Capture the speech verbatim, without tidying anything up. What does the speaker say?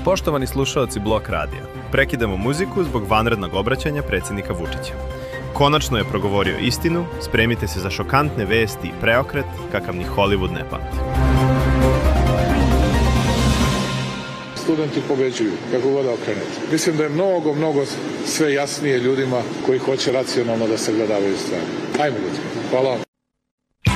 Poštovani slušaoci Blok radija, prekidamo muziku zbog vanrednog obraćanja predsjednika Vučića. Konačno je progovorio istinu, spremite se za šokantne vesti i preokret kakav ni Hollywood ne pamti. Studenti pobeđuju, kako god okrenete. Mislim da je mnogo, mnogo sve jasnije ljudima koji hoće racionalno da sagledavaju stvari. Ajmo ljudi, hvala vam.